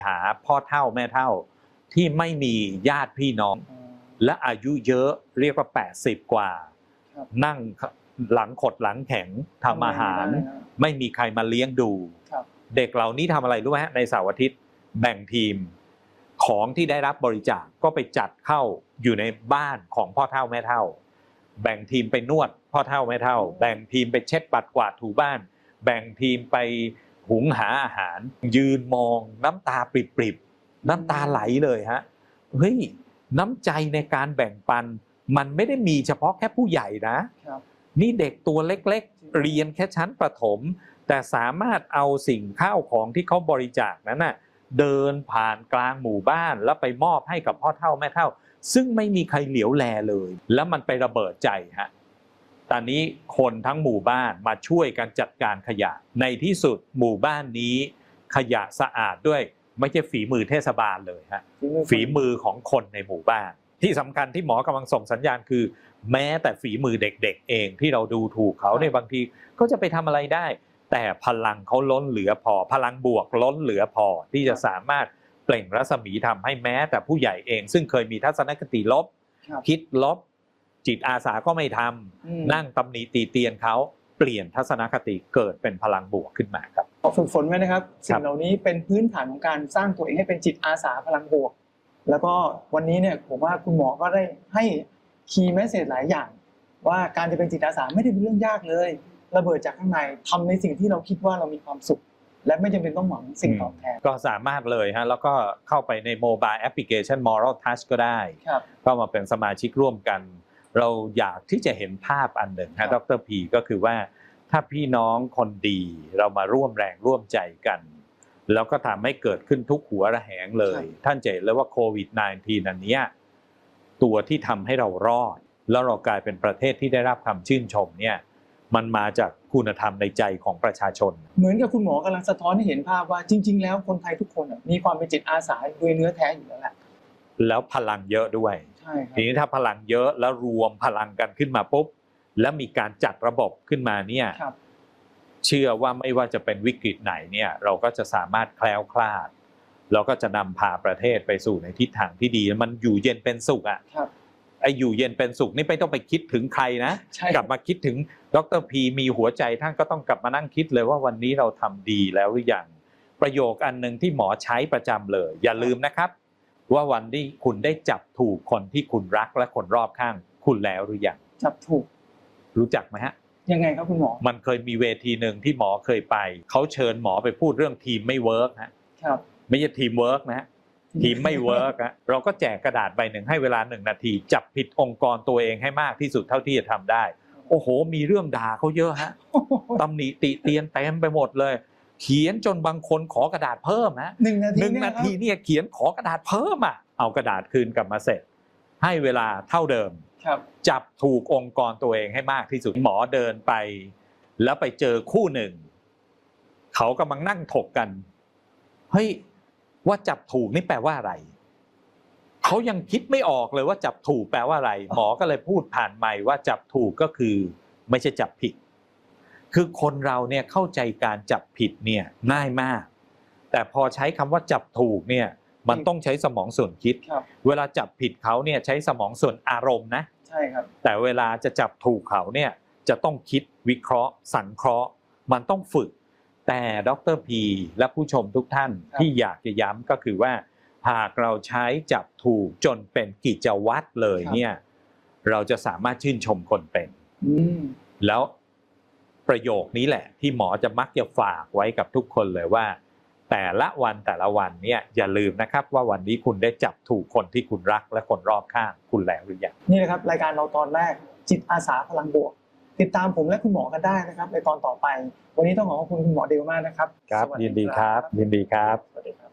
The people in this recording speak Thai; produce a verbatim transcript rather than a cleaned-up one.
หาพ่อเฒ่าแม่เฒ่าที่ไม่มีญาติพี่น้องและอายุเยอะเรียกว่าแปดสิบกว่านั่งหลังขดหลังแข็งทำอาหารไม่มีใครมาเลี้ยงดูเด็กเหล่านี้ทำอะไรรู้ไหมฮะในเสาร์อาทิตย์แบ่งทีมของที่ได้รับบริจาคก็ไปจัดเข้าอยู่ในบ้านของพ่อเฒ่าแม่เฒ่าแบ่งทีมไปนวดพ่อเฒ่าแม่เฒ่าแบ่งทีมไปเช็ดปัดกวาดถูบ้านแบ่งทีมไปหุงหาอาหารยืนมองน้ำตาปริบๆน้ำตาไหลเลยฮะเฮ้ยน้ำใจในการแบ่งปันมันไม่ได้มีเฉพาะแค่ผู้ใหญ่นะนี่เด็กตัวเล็กๆเรียนแค่ชั้นประถมแต่สามารถเอาสิ่งข้าวของที่เขาบริจาคนั้นน่ะเดินผ่านกลางหมู่บ้านแล้วไปมอบให้กับพ่อเฒ่าแม่เฒ่าซึ่งไม่มีใครเหลียวแลเลยแล้วมันไประเบิดใจฮะตอนนี้คนทั้งหมู่บ้านมาช่วยกันจัดการขยะในที่สุดหมู่บ้านนี้ขยะสะอาดด้วยไม่ใช่ฝีมือเทศบาลเลยฮะฝีมือของคนในหมู่บ้านที่สำคัญที่หมอกำลังส่งสัญญาณคือแม้แต่ฝีมือเด็กๆเองที่เราดูถูกเขาในบางทีก็จะไปทำอะไรได้แต่พลังเขาล้นเหลือพอพลังบวกล้นเหลือพอที่จะสามารถเปล่งรัศมีทำให้แม้แต่ผู้ใหญ่เองซึ่งเคยมีทัศนคติลบคิดลบจิตอาสาก็ไม่ทำนั่งตำหนิตีเตียนเขาเปลี่ยนทัศนคติเกิดเป็นพลังบวกขึ้นมาครับฝึกฝนไว้นะครับสิ่งเหล่านี้เป็นพื้นฐานของการสร้างตัวเองให้เป็นจิตอาสาพลังบวกแล้วก็วันนี้เนี่ยผมว่าคุณหมอก็ได้ให้คีย์เมสเสจหลายอย่างว่าการจะเป็นจิตอาสาไม่ได้เป็นเรื่องยากเลยระเบิดจากข้างในทำในสิ่งที่เราคิดว่าเรามีความสุขและไม่จำเป็นต้องหวังสิ่งตอบแทนก็สามารถเลยฮะแล้วก็เข้าไปในโมบายแอปพลิเคชัน Moral Touch ก็ได้ก็มาเป็นสมาชิกร่วมกันเราอยากที่จะเห็นภาพอันหนึ่งฮะดร.พีก็คือว่าถ้าพี่น้องคนดีเรามาร่วมแรงร่วมใจกันแล้วก็ทำให้เกิดขึ้นทุกหัวระแหงเลยท่านจะเห็นเลยว่าโควิด สิบเก้า อันนี้ตัวที่ทำให้เรารอดแล้วเรากลายเป็นประเทศที่ได้รับคำชื่นชมเนี่ยมันมาจากคุณธรรมในใจของประชาชนเหมือนกับคุณหมอกำลังสะท้อนให้เห็นภาพว่าจริงๆแล้วคนไทยทุกคนมีความเป็นจิตอาสาโดยเนื้อแท้อยู่แล้วแหละแล้วพลังเยอะด้วยทีนี้ถ้าพลังเยอะแล้วรวมพลังกันขึ้นมาปุ๊บแล้วมีการจัดระบบขึ้นมาเนี่ยเชื่อว่าไม่ว่าจะเป็นวิกฤตไหนเนี่ยเราก็จะสามารถแคล้วคลาดเราก็จะนำพาประเทศไปสู่ในทิศทางที่ดีมันอยู่เย็นเป็นสุขอ่ะไอ้อยู่เย็นเป็นสุขนี่ไม่ต้องไปคิดถึงใครนะกลับมาคิดถึงดร.พีมีหัวใจท่านก็ต้องกลับมานั่งคิดเลยว่าวันนี้เราทำดีแล้วหรือยังประโยคอันนึงที่หมอใช้ประจำเลยอย่าลืมนะครับว่าวันที่คุณได้จับถูกคนที่คุณรักและคนรอบข้างคุณแล้วหรือยังจับถูกรู้จักไหมฮะยังไงครับคุณหมอมันเคยมีเวทีหนึ่งที่หมอเคยไปเขาเชิญหมอไปพูดเรื่องทีมไม่เวิร์กนะครับไม่ใช่ทีมเวิร์กนะฮะทีมไม่เวิร์กอะเราก็แจกกระดาษใบหนึ่งให้เวลาหนึ่งนาทีจับผิดองค์กรตัวเองให้มากที่สุดเท่าที่จะทำได้โอ้โหมีเรื่องด่าเขาเยอะฮะตำหนิติเตียนเต็มไปหมดเลยเขียนจนบางคนขอกระดาษเพิ่มฮะหนึ่งนาทีหนึ่งนาทีเนี่ยเขียนขอกระดาษเพิ่มอ่ะเอากระดาษคืนกลับมาเสร็จให้เวลาเท่าเดิมจับถูกองค์กรตัวเองให้มากที่สุดหมอเดินไปแล้วไปเจอคู่หนึ่งเขากำลังนั่งถกกันเฮ้ยว่าจับถูกนี่แปลว่าอะไรเขายังคิดไม่ออกเลยว่าจับถูกแปลว่าอะไรหมอก็เลยพูดผ่านไมค์ว่าจับถูกก็คือไม่ใช่จับผิดคือคนเราเนี่ยเข้าใจการจับผิดเนี่ยง่ายมากแต่พอใช้คำว่าจับถูกเนี่ยมันต้องใช้สมองส่วนคิดเวลาจับผิดเขาเนี่ยใช้สมองส่วนอารมณ์นะใช่ครับแต่เวลาจะจับถูกเขาเนี่ยจะต้องคิดวิเคราะห์สังเคราะห์มันต้องฝึกแต่ดร.พีและผู้ชมทุกท่านที่อยากจะย้ำก็คือว่าหากเราใช้จับถูกจนเป็นกิจวัตรเลยเนี่ยเราจะสามารถชื่นชมคนเป็นแล้วประโยคนี้แหละที่หมอจะมักจะฝากไว้กับทุกคนเลยว่าแต่ละวันแต่ละวันเนี่ยอย่าลืมนะครับว่าวันนี้คุณได้จับถูกคนที่คุณรักและคนรอบข้างคุณแล้วหรือยังนี่นะครับรายการเราตอนแรกจิตอาสาพลังบวกติดตามผมและคุณหมอกันได้นะครับในตอนต่อไปวันนี้ต้องขอขอบคุณคุณหมอเดลมากนะครับครับยินดีครับยินดีครับสวัสดีครับ